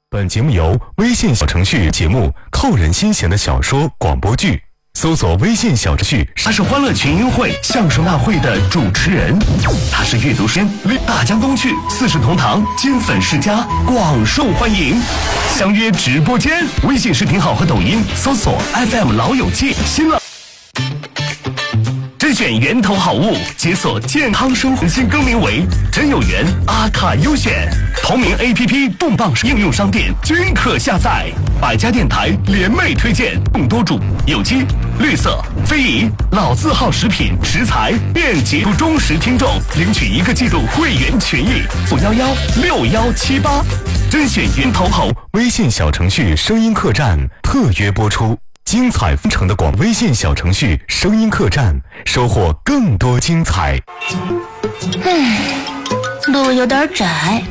本节目由微信小程序节目扣人心弦的小说广播剧，搜索微信小程序。 他是欢乐群英会相声大会的主持人，他是阅读师，大江东去，四世同堂，金粉世家，广受欢迎。相约直播间，微信视频号和抖音搜索 FM 老友记，新浪。甄选源头好物，解锁健康生活。新更名为真有缘阿卡优选，同名 APP 重磅应用商店均可下载。百家电台联袂推荐，众多主有机、绿色、非遗、老字号食品食材，便捷不忠实听众领取1个季度会员权益，5116178。甄选源头好， 微信小程序声音客栈特约播出。精彩纷呈的微信小程序声音客栈，收获更多精彩。 路有点窄，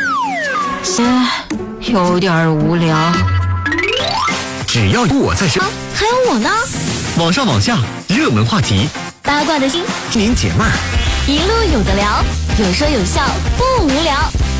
有点无聊。 只要有我在身， 还有我呢。 网上网下热门话题， 八卦的心， 您解闷， 一路有的聊，有说有笑，不无聊。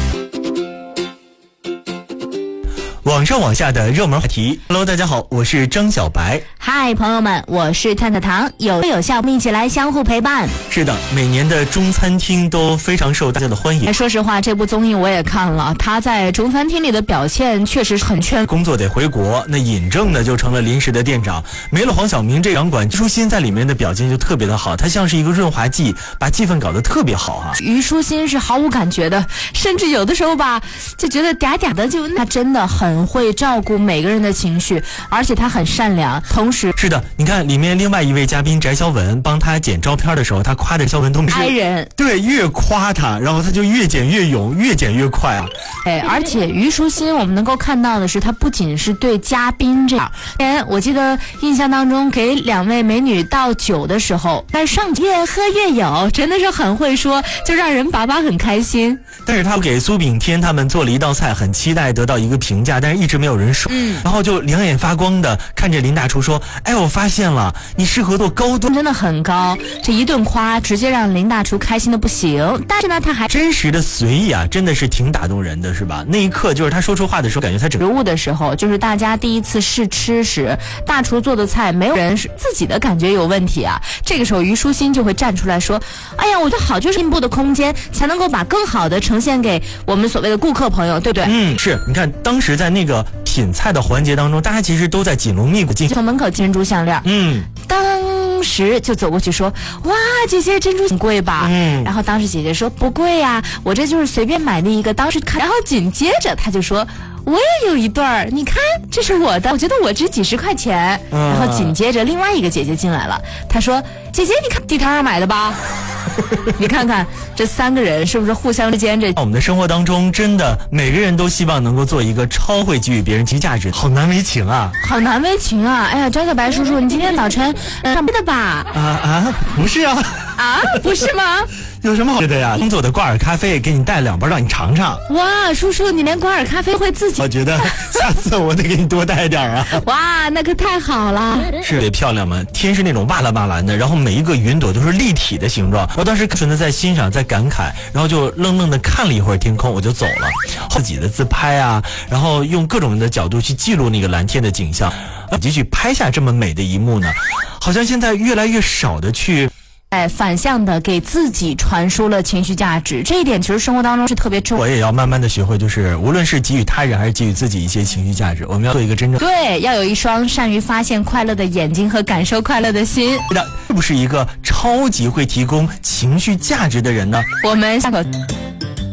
网上网下的热门话题。 Hello， 大家好，我是张小白。 嗨，朋友们，我是探探糖，有说有笑，我们一起来相互陪伴。 是的，每年的中餐厅都非常受大家的欢迎。 说实话，这部综艺我也看了，他在中餐厅里的表现确实很圈。 工作得回国，那尹正呢就成了临时的店长，没了黄晓明这掌管，虞书欣在里面的表现就特别的好，他像是一个润滑剂，把气氛搞得特别好啊。 虞书欣是毫无感觉的，甚至有的时候吧，就觉得嗲嗲的，他真的很会照顾每个人的情绪，而且他很善良。同时是的，你看里面另外一位嘉宾翟潇闻帮他剪照片的时候，他夸的潇闻都没爱人， 对，越夸他，然后他就越剪越勇，越剪越快啊。 而且虞书欣我们能够看到的是，他不仅是对嘉宾这样，我记得印象当中给2位美女倒酒的时候，但上越喝越有，真的是很会说，就让人爸爸很开心。 但是他给苏炳添他们做了一道菜，很期待得到一个评价，但是一直没有人说。然后就两眼发光的看着林大厨说：“哎，我发现了，你适合做高端。” 真的很高，这一顿夸直接让林大厨开心的不行。但是呢，他还真实的随意啊，真的是挺打动人的，是吧？那一刻就是他说出话的时候，感觉他整个食物的时候，就是大家第一次试吃时，大厨做的菜，没有人是自己的感觉有问题啊。这个时候，虞书欣就会站出来说：“哎呀，我觉得好就是进步的空间，才能够把更好的呈现给我们所谓的顾客朋友，对不对？” 是，你看当时在那个品菜的环节当中，大家其实都在紧锣密鼓进。 从门口珍珠项链，当时就走过去说：“哇，姐姐珍珠很贵吧？”然后当时姐姐说：“不贵呀，我这就是随便买的一个。”当时看，然后紧接着他就说：“我也有一对儿，你看这是我的，我觉得我值几10块钱。”然后紧接着另外一个姐姐进来了，她说：“姐姐，你看地摊上买的吧？”你看看这3个人是不是互相之间这？ 我们的生活当中，真的每个人都希望能够做一个超会给予别人情绪价值，好难为情啊！ 好难为情啊！哎呀，张小白叔叔，你今天早晨上班的吧？ 不是啊。 不是吗？ 有什么好吃的呀？工作的挂耳咖啡给你带2包让你尝尝。 哇，叔叔你连挂耳咖啡会自己？ 我觉得下次我得给你多带点啊。 哇，那可太好了。 是特别漂亮吗？天是那种瓦蓝瓦蓝的，然后每一个云朵都是立体的形状。我当时纯的在欣赏，在感慨，然后就愣愣的看了一会儿天空，我就走了。自己的自拍啊，然后用各种的角度去记录那个蓝天的景象，继续拍下这么美的一幕呢，好像现在越来越少的去反向的给自己传输了情绪价值，这一点其实生活当中是特别重要。 我也要慢慢的学会，就是无论是给予他人还是给予自己一些情绪价值，我们要做一个真正对，要有一双善于发现快乐的眼睛和感受快乐的心。 是不是一个超级会提供情绪价值的人呢？ 我们下口。